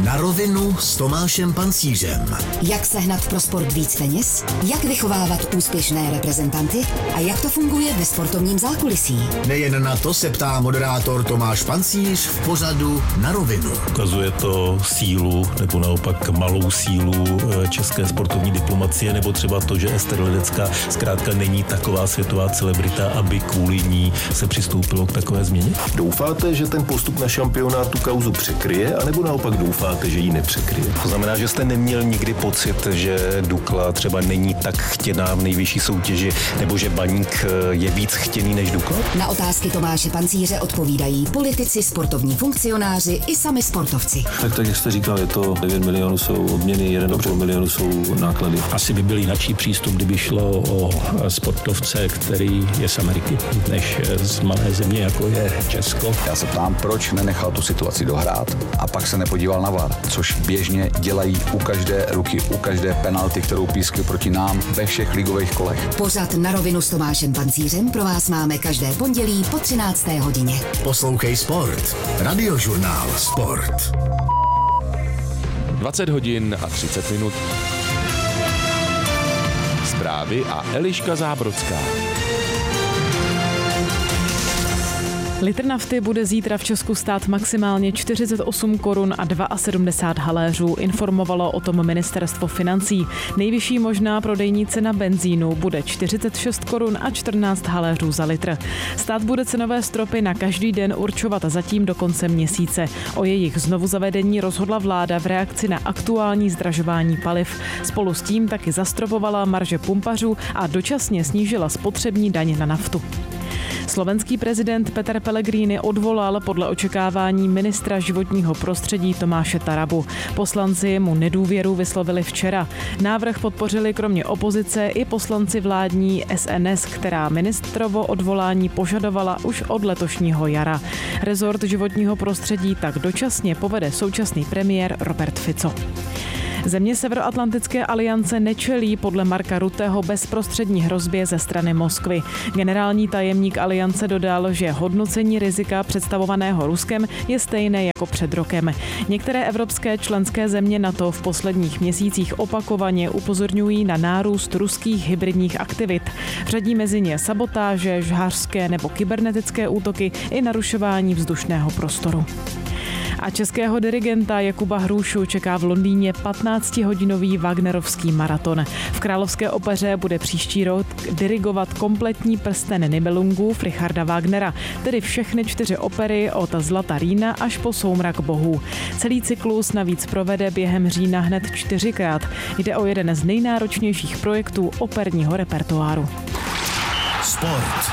Na rovinu s Tomášem Pancířem. Jak sehnat pro sport víc peněz? Jak vychovávat úspěšné reprezentanty? A jak to funguje ve sportovním zákulisí? Nejen na to se ptá moderátor Tomáš Pancíř v pořadu Na rovinu. Ukazuje to sílu nebo naopak malou sílu české sportovní diplomacie, nebo třeba to, že Ester Ledecká zkrátka není taková světová celebrita, aby kvůli ní se přistoupilo k takové změně? Doufáte, že ten postup na šampionát tu kauzu překryje, anebo naopak doufáte, že ji nepřekryje? To znamená, že jste neměl nikdy pocit, že Dukla třeba není tak chtěná v nejvyšší soutěži, nebo že Baník je víc chtěný než Dukla? Na otázky Tomáše Pancíře odpovídají politici, sportovní funkcionáři i sami sportovci. Tak jak jste říkal, je to 9 milionů jsou odměny, 1,5 milionu jsou náklady. Asi by byl jináčí přístup, kdyby šlo o sportovce, který je z Ameriky, než z malé země, jako je Česko. Já se ptám, proč nenechal tu situaci dohrát a pak se nepodíval na VAR, což běžně dělají u každé ruky, u každé penalty, kterou pískli proti nám ve všech ligových kolech. Pořad Na rovinu s Tomášem Pancířem pro vás máme každé pondělí po 13. hodině. Poslouchej Sport. Radiožurnál Sport. 20 hodin a 30 minut. Zprávy a Eliška Zábrodská. Litr nafty bude zítra v Česku stát maximálně 48 korun a 72 haléřů, informovalo o tom ministerstvo financí. Nejvyšší možná prodejní cena benzínu bude 46 korun a 14 haléřů za litr. Stát bude cenové stropy na každý den určovat zatím do konce měsíce. O jejich znovuzavedení rozhodla vláda v reakci na aktuální zdražování paliv. Spolu s tím taky zastropovala marže pumpařů a dočasně snížila spotřební daň na naftu. Slovenský prezident Peter Pellegrini odvolal podle očekávání ministra životního prostředí Tomáše Tarabu. Poslanci mu nedůvěru vyslovili včera. Návrh podpořili kromě opozice i poslanci vládní SNS, která ministrovo odvolání požadovala už od letošního jara. Rezort životního prostředí tak dočasně povede současný premiér Robert Fico. Země Severoatlantické aliance nečelí podle Marka Rutteho bezprostřední hrozbě ze strany Moskvy. Generální tajemník aliance dodal, že hodnocení rizika představovaného Ruskem je stejné jako před rokem. Některé evropské členské země NATO v posledních měsících opakovaně upozorňují na nárůst ruských hybridních aktivit. Řadí mezi ně sabotáže, žhářské nebo kybernetické útoky i narušování vzdušného prostoru. A českého dirigenta Jakuba Hrušu čeká v Londýně 15-hodinový wagnerovský maraton. V Královské opeře bude příští rok dirigovat kompletní prsten Nibelungův Richarda Wagnera, tedy všechny 4 opery od Zlata Rýna až po Soumrak bohů. Celý cyklus navíc provede během října hned 4krát. Jde o jeden z nejnáročnějších projektů operního repertoáru. Sport.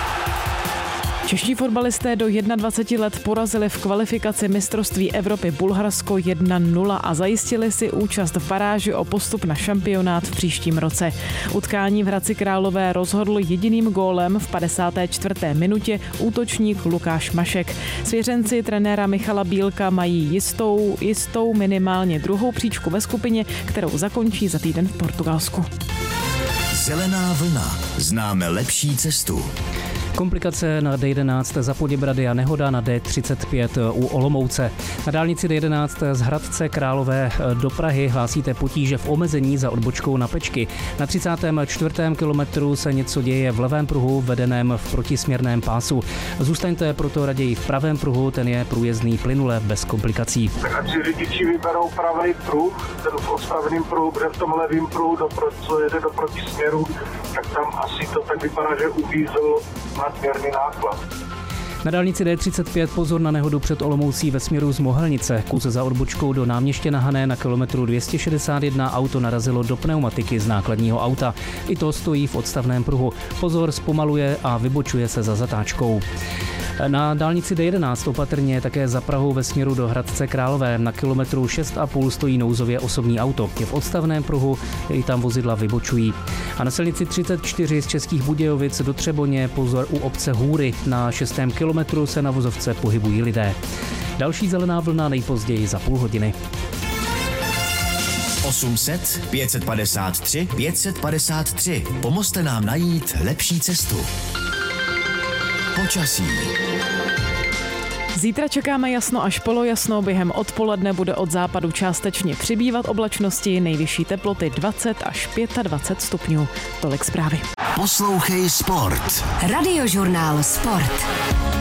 Čeští fotbalisté do 21 let porazili v kvalifikaci mistrovství Evropy Bulharsko 1-0 a zajistili si účast v baráži o postup na šampionát v příštím roce. Utkání v Hradci Králové rozhodl jediným gólem v 54. minutě útočník Lukáš Mašek. Svěřenci trenéra Michala Bílka mají jistou minimálně druhou příčku ve skupině, kterou zakončí za týden v Portugalsku. Zelená vlna. Známe lepší cestu. Komplikace na D11 za Poděbrady a nehoda na D35 u Olomouce. Na dálnici D11 z Hradce Králové do Prahy hlásíte potíže v omezení za odbočkou na Pečky. Na 34. kilometru se něco děje v levém pruhu vedeném v protisměrném pásu. Zůstaňte proto raději v pravém pruhu, ten je průjezdný plynule bez komplikací. Tak ať si řidiči vyberou pravý pruh, ten v odstaveném pruhu, protože v tom levém pruhu, co jede do protisměru, tak tam asi to tak vypadá, že uvízl nadměrný náklad. Na dálnici D35 pozor na nehodu před Olomoucí ve směru z Mohelnice. Kus za odbočkou do Náměště na Hané na kilometru 261 auto narazilo do pneumatiky z nákladního auta. I to stojí v odstavném pruhu. Pozor, zpomaluje a vybočuje se za zatáčkou. Na dálnici D11 opatrně také za Prahou ve směru do Hradce Králové. Na kilometru 6,5 stojí nouzově osobní auto. Je v odstavném pruhu, i tam vozidla vybočují. A na silnici 34 z Českých Budějovic do Třeboně pozor u obce Hůry. Na 6. kilometru se na vozovce pohybují lidé. Další zelená vlna nejpozději za půl hodiny. 800 553 553. Pomozte nám najít lepší cestu. Počasí. Zítra čekáme jasno až polojasno, během odpoledne bude od západu částečně přibývat oblačnosti, nejvyšší teploty 20 až 25 stupňů. Tolik zprávy. Poslouchej Sport. Radiožurnál Sport.